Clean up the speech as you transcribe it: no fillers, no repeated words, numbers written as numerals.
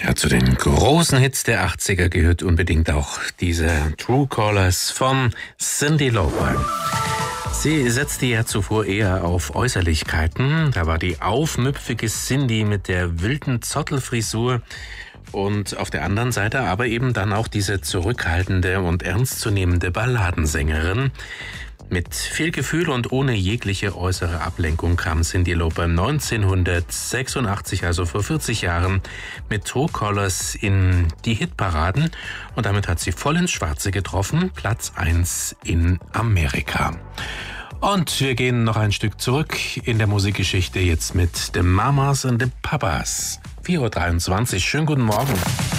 Ja, zu den großen Hits der 80er gehört unbedingt auch diese True Callers von Cyndi Lauper. Sie setzte ja zuvor eher auf Äußerlichkeiten. Da war die aufmüpfige Cyndi mit der wilden Zottelfrisur und auf der anderen Seite aber eben dann auch diese zurückhaltende und ernstzunehmende Balladensängerin. Mit viel Gefühl und ohne jegliche äußere Ablenkung kam Cyndi Lauper 1986, also vor 40 Jahren, mit True Callers in die Hitparaden und damit hat sie voll ins Schwarze getroffen, Platz 1 in Amerika. Und wir gehen noch ein Stück zurück in der Musikgeschichte jetzt mit The Mamas and the Papas. 4:23 Uhr, schönen guten Morgen.